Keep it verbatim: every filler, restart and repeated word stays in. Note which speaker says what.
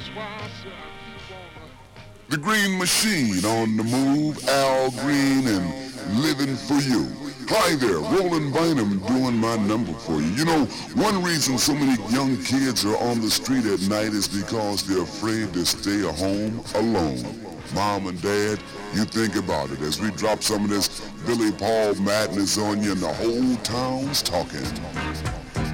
Speaker 1: The Green Machine on the move, Al Green and Living for You. Hi there, Roland Bynum doing my number for you. You know, one reason so many young kids are on the street at night is because they're afraid to stay at home alone. Mom and Dad, you think about it as we drop some of this Billy Paul madness on you and the whole town's talking.